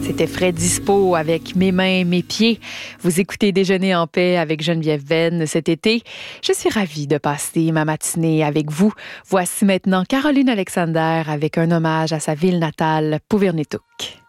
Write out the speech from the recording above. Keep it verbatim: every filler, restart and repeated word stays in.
C'était Fred Dispo avec Mes mains, mes pieds. Vous écoutez Déjeuner en paix avec Geneviève Venn cet été. Je suis ravie de passer ma matinée avec vous. Voici maintenant Caroline Alexander avec un hommage à sa ville natale, Puvernetook.